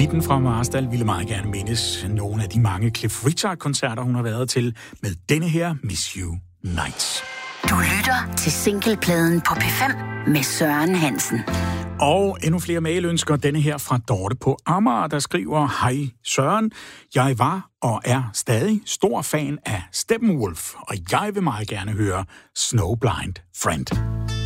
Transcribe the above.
Bitten fra Marstal ville meget gerne mindes nogle af de mange Cliff Richard-koncerter, hun har været til, med denne her Miss You Nights. Du lytter til Singlepladen på P5 med Søren Hansen. Og endnu flere mailønsker, denne her fra Dorte på Amager, der skriver: Hej Søren, jeg var og er stadig stor fan af Steppenwolf, og jeg vil meget gerne høre Snowblind Friend.